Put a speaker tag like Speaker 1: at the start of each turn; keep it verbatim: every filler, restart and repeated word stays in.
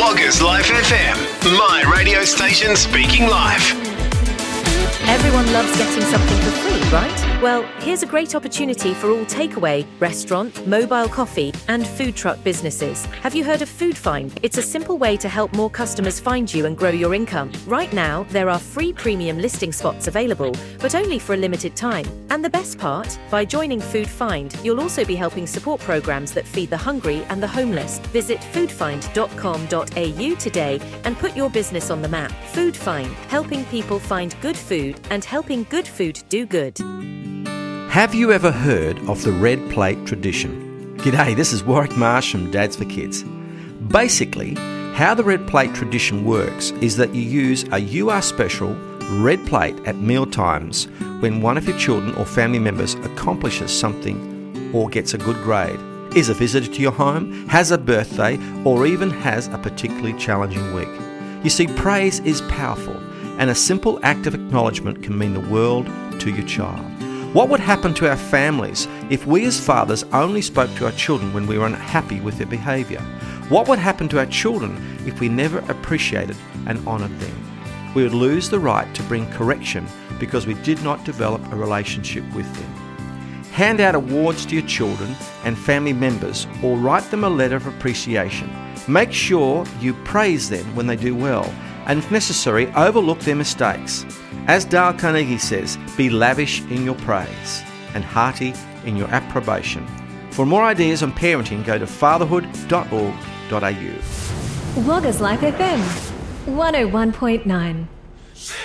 Speaker 1: Woggers Life F M, my radio station speaking life.
Speaker 2: Everyone loves getting something for free, right? Well, here's a great opportunity for all takeaway, restaurant, mobile coffee and food truck businesses. Have you heard of Food Find? It's a simple way to help more customers find you and grow your income. Right now, there are free premium listing spots available, but only for a limited time. And the best part? By joining Food Find, you'll also be helping support programs that feed the hungry and the homeless. Visit food find dot com dot a u today and put your business on the map. Food Find, helping people find good food and helping good food do good.
Speaker 3: Have you ever heard of the red plate tradition? G'day, this is Warwick Marsh from Dads for Kids. Basically, how the red plate tradition works is that you use a You Are Special red plate at meal times when one of your children or family members accomplishes something or gets a good grade, is a visitor to your home, has a birthday, or even has a particularly challenging week. You see, praise is powerful, and a simple act of acknowledgement can mean the world to your child. What would happen to our families if we as fathers only spoke to our children when we were unhappy with their behaviour? What would happen to our children if we never appreciated and honoured them? We would lose the right to bring correction because we did not develop a relationship with them. Hand out awards to your children and family members or write them a letter of appreciation. Make sure you praise them when they do well, and if necessary, overlook their mistakes. As Dale Carnegie says, be lavish in your praise and hearty in your approbation. For more ideas on parenting, go to fatherhood dot org dot a u.
Speaker 4: Woggers Life F M, one oh one point nine.